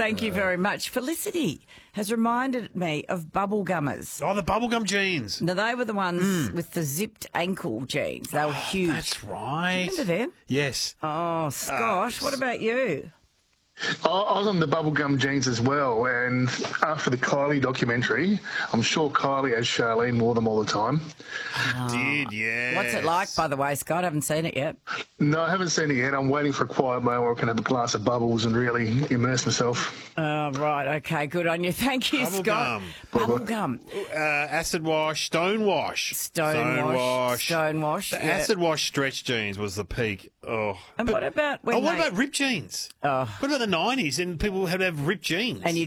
Thank you very much. Felicity has reminded me of bubble gummers. Oh, the bubblegum jeans. Now, they were the ones with the zipped ankle jeans. They were huge. That's right. Remember them? Yes. Oh, Scott, what about you? I was on the bubblegum jeans as well, and after the Kylie documentary, I'm sure Kylie as Charlene wore them all the time. Did, yeah. What's it like, by the way, Scott? I haven't seen it yet. No, I haven't seen it yet. I'm waiting for a quiet moment where I can have a glass of bubbles and really immerse myself. Oh, right. Okay, good on you. Thank you, Scott. Bubblegum. Acid wash, stone wash. Stonewash. The yeah. acid wash stretch jeans was the peak. Oh. And what about when what about ripped jeans? Oh. What about the 90s and people had to have ripped jeans? And you